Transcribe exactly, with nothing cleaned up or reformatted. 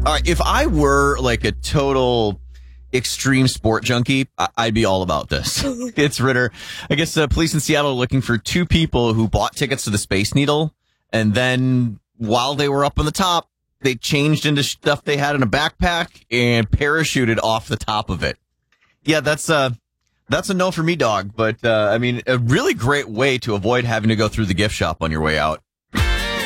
All right, if I were like a total extreme sport junkie, I- I'd be all about this. It's Ritter. I guess uh, police in Seattle are looking for two people who bought tickets to the Space Needle, and then while they were up on the top, they changed into stuff they had in a backpack and parachuted off the top of it. Yeah, that's uh, that's a no for me, dog. But uh, I mean, a really great way to avoid having to go through the gift shop on your way out.